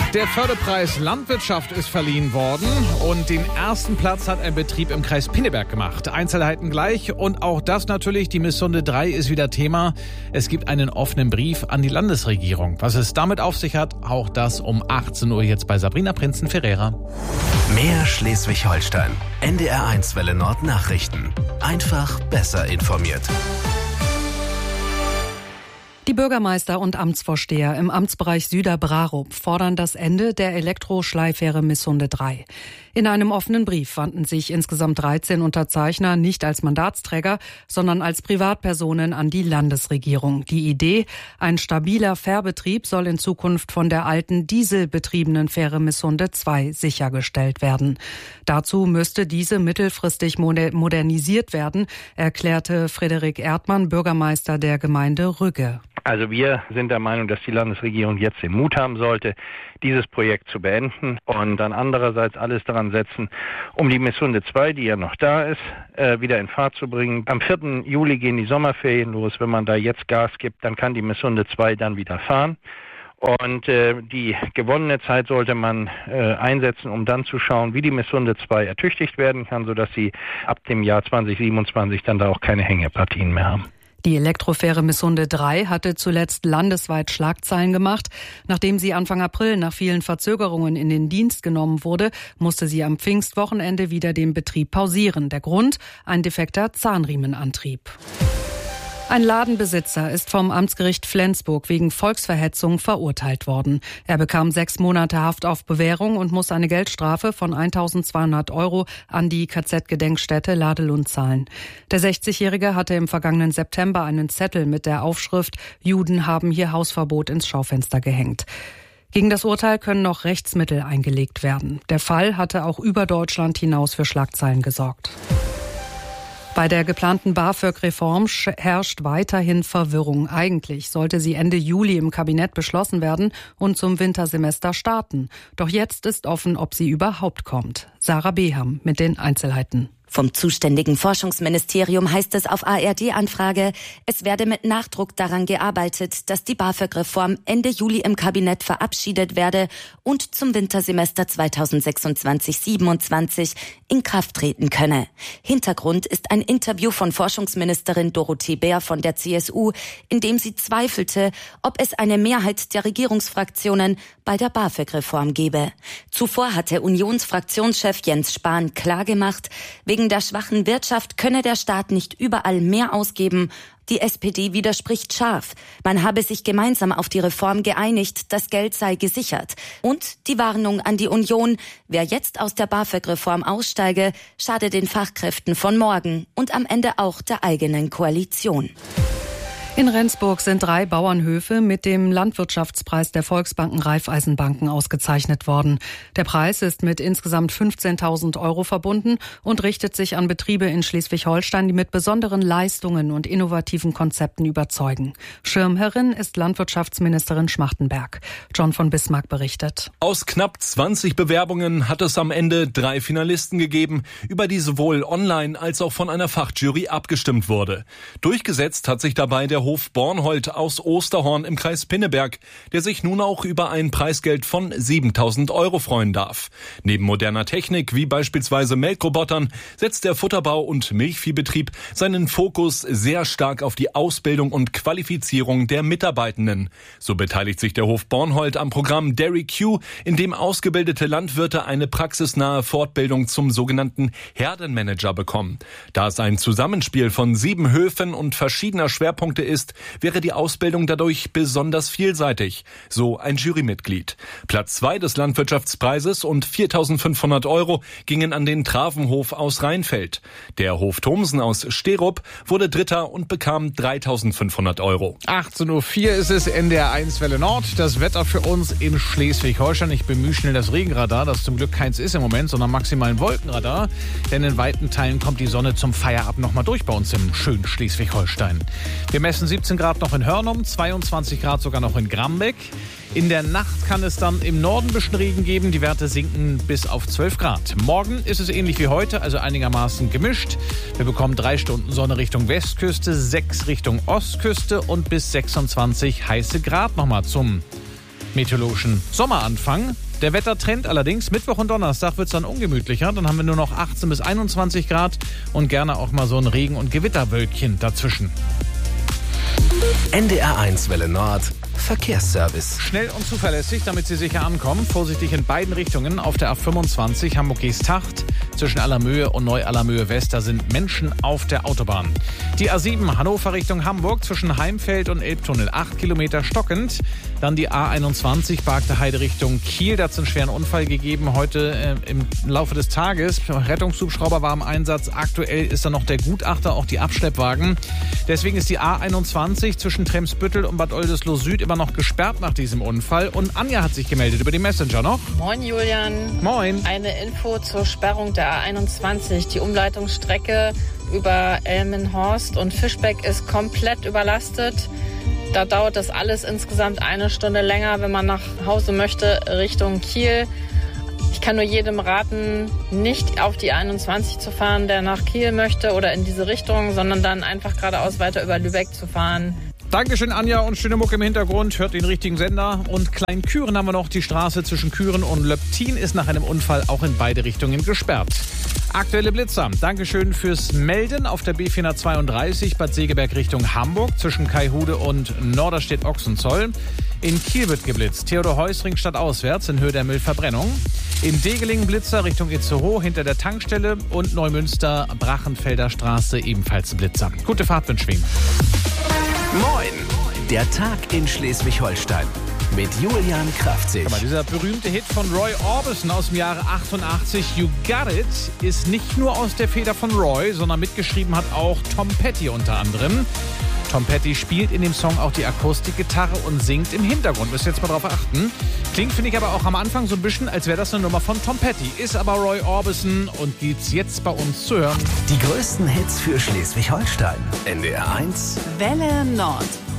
Der Förderpreis Landwirtschaft ist verliehen worden und den ersten Platz hat ein Betrieb im Kreis Pinneberg gemacht. Einzelheiten gleich und auch das natürlich, die Misssunde 3 ist wieder Thema. Es gibt einen offenen Brief an die Landesregierung. Was es damit auf sich hat, auch das um 18 Uhr jetzt bei Sabrina Prinzen-Ferreira. Mehr Schleswig-Holstein. NDR1 Welle Nord Nachrichten. Einfach besser informiert. Die Bürgermeister und Amtsvorsteher im Amtsbereich Süderbrarup fordern das Ende der Elektroschleifähre Misssunde 3. In einem offenen Brief wandten sich insgesamt 13 Unterzeichner nicht als Mandatsträger, sondern als Privatpersonen an die Landesregierung. Die Idee, ein stabiler Fährbetrieb soll in Zukunft von der alten dieselbetriebenen Fähre Misssunde 2 sichergestellt werden. Dazu müsste diese mittelfristig modernisiert werden, erklärte Frederik Erdmann, Bürgermeister der Gemeinde Rügge. Also wir sind der Meinung, dass die Landesregierung jetzt den Mut haben sollte, dieses Projekt zu beenden und dann andererseits alles daran setzen, um die Misssunde 2, die ja noch da ist, wieder in Fahrt zu bringen. Am 4. Juli gehen die Sommerferien los. Wenn man da jetzt Gas gibt, dann kann die Misssunde 2 dann wieder fahren. Und die gewonnene Zeit sollte man einsetzen, um dann zu schauen, wie die Misssunde 2 ertüchtigt werden kann, sodass sie ab dem Jahr 2027 dann da auch keine Hängepartien mehr haben. Die Elektrofähre Misssunde 3 hatte zuletzt landesweit Schlagzeilen gemacht. Nachdem sie Anfang April nach vielen Verzögerungen in den Dienst genommen wurde, musste sie am Pfingstwochenende wieder den Betrieb pausieren. Der Grund? Ein defekter Zahnriemenantrieb. Ein Ladenbesitzer ist vom Amtsgericht Flensburg wegen Volksverhetzung verurteilt worden. Er bekam 6 Monate Haft auf Bewährung und muss eine Geldstrafe von 1.200 € an die KZ-Gedenkstätte Ladelund zahlen. Der 60-Jährige hatte im vergangenen September einen Zettel mit der Aufschrift »Juden haben hier Hausverbot« ins Schaufenster gehängt. Gegen das Urteil können noch Rechtsmittel eingelegt werden. Der Fall hatte auch über Deutschland hinaus für Schlagzeilen gesorgt. Bei der geplanten BAföG-Reform herrscht weiterhin Verwirrung. Eigentlich sollte sie Ende Juli im Kabinett beschlossen werden und zum Wintersemester starten. Doch jetzt ist offen, ob sie überhaupt kommt. Sarah Beham mit den Einzelheiten. Vom zuständigen Forschungsministerium heißt es auf ARD-Anfrage, es werde mit Nachdruck daran gearbeitet, dass die BAföG-Reform Ende Juli im Kabinett verabschiedet werde und zum Wintersemester 2026/27 in Kraft treten könne. Hintergrund ist ein Interview von Forschungsministerin Dorothee Bär von der CSU, in dem sie zweifelte, ob es eine Mehrheit der Regierungsfraktionen bei der BAföG-Reform gebe. Zuvor hatte Unionsfraktionschef Jens Spahn klargemacht, wegen der schwachen Wirtschaft könne der Staat nicht überall mehr ausgeben. Die SPD widerspricht scharf. Man habe sich gemeinsam auf die Reform geeinigt, das Geld sei gesichert. Und die Warnung an die Union, wer jetzt aus der BAföG-Reform aussteige, schade den Fachkräften von morgen und am Ende auch der eigenen Koalition. In Rendsburg sind 3 Bauernhöfe mit dem Landwirtschaftspreis der Volksbanken Raiffeisenbanken ausgezeichnet worden. Der Preis ist mit insgesamt 15.000 € verbunden und richtet sich an Betriebe in Schleswig-Holstein, die mit besonderen Leistungen und innovativen Konzepten überzeugen. Schirmherrin ist Landwirtschaftsministerin Schmachtenberg. John von Bismarck berichtet. Aus knapp 20 Bewerbungen hat es am Ende 3 Finalisten gegeben, über die sowohl online als auch von einer Fachjury abgestimmt wurde. Durchgesetzt hat sich dabei der Hof Bornhold aus Osterhorn im Kreis Pinneberg, der sich nun auch über ein Preisgeld von 7.000 € freuen darf. Neben moderner Technik wie beispielsweise Melkrobotern setzt der Futterbau- und Milchviehbetrieb seinen Fokus sehr stark auf die Ausbildung und Qualifizierung der Mitarbeitenden. So beteiligt sich der Hof Bornhold am Programm Dairy Q, in dem ausgebildete Landwirte eine praxisnahe Fortbildung zum sogenannten Herdenmanager bekommen. Da es ein Zusammenspiel von 7 Höfen und verschiedener Schwerpunkte ist, wäre die Ausbildung dadurch besonders vielseitig, so ein Jurymitglied. Platz 2 des Landwirtschaftspreises und 4.500 € gingen an den Travenhof aus Rheinfeld. Der Hof Thomsen aus Sterup wurde Dritter und bekam 3.500 €. 18.04 Uhr ist es, NDR1 Welle Nord. Das Wetter für uns in Schleswig-Holstein. Ich bemühe schnell das Regenradar, das zum Glück keins ist im Moment, sondern maximal ein Wolkenradar. Denn in weiten Teilen kommt die Sonne zum Feierabend nochmal durch bei uns im schönen Schleswig-Holstein. Wir messen 17 Grad noch in Hörnum, 22 Grad sogar noch in Grambeck. In der Nacht kann es dann im Norden ein bisschen Regen geben. Die Werte sinken bis auf 12 Grad. Morgen ist es ähnlich wie heute, also einigermaßen gemischt. Wir bekommen 3 Stunden Sonne Richtung Westküste, 6 Richtung Ostküste und bis 26 heiße Grad nochmal zum meteorologischen Sommeranfang. Der Wettertrend allerdings, Mittwoch und Donnerstag wird es dann ungemütlicher. Dann haben wir nur noch 18 bis 21 Grad und gerne auch mal so ein Regen- und Gewitterwölkchen dazwischen. NDR1 Welle Nord. Verkehrsservice. Schnell und zuverlässig, damit Sie sicher ankommen. Vorsichtig in beiden Richtungen auf der A25 Hamburg-Geesthacht. Zwischen Allermöhe und Neu-Allermöhe West, da sind Menschen auf der Autobahn. Die A7 Hannover Richtung Hamburg zwischen Heimfeld und Elbtunnel 8 Kilometer stockend. Dann die A21 Barkte Heide Richtung Kiel. Da hat es einen schweren Unfall gegeben heute im Laufe des Tages. Rettungshubschrauber war im Einsatz. Aktuell ist da noch der Gutachter, auch die Abschleppwagen. Deswegen ist die A21 zwischen Tremsbüttel und Bad Oldesloe Süd immer noch gesperrt nach diesem Unfall. Und Anja hat sich gemeldet über die Messenger noch. Moin Julian. Moin. Eine Info zur Sperrung der A21. Die Umleitungsstrecke über Elmenhorst und Fischbeck ist komplett überlastet. Da dauert das alles insgesamt 1 Stunde länger, wenn man nach Hause möchte, Richtung Kiel. Ich kann nur jedem raten, nicht auf die A21 zu fahren, der nach Kiel möchte oder in diese Richtung, sondern dann einfach geradeaus weiter über Lübeck zu fahren. Dankeschön, Anja, und schöne Mucke im Hintergrund. Hört den richtigen Sender. Und Kleinküren haben wir noch. Die Straße zwischen Küren und Löptin ist nach einem Unfall auch in beide Richtungen gesperrt. Aktuelle Blitzer. Dankeschön fürs Melden auf der B432 Bad Segeberg Richtung Hamburg zwischen Kaihude und Norderstedt-Ochsenzoll. In Kiel wird geblitzt. Theodor-Heuss-Ring stadtauswärts in Höhe der Müllverbrennung. In Degelingen Blitzer Richtung Itzehoe hinter der Tankstelle und Neumünster Brachenfelder Straße ebenfalls Blitzer. Gute Fahrt wünschen wir. Moin! Der Tag in Schleswig-Holstein mit Julian Kraftzig. Aber dieser berühmte Hit von Roy Orbison aus dem Jahre 88, You Got It, ist nicht nur aus der Feder von Roy, sondern mitgeschrieben hat auch Tom Petty unter anderem. Tom Petty spielt in dem Song auch die Akustikgitarre und singt im Hintergrund. Müsst ihr jetzt mal drauf achten. Klingt, finde ich, aber auch am Anfang so ein bisschen, als wäre das eine Nummer von Tom Petty. Ist aber Roy Orbison und gibt's jetzt bei uns zu hören. Die größten Hits für Schleswig-Holstein. NDR1 Welle Nord.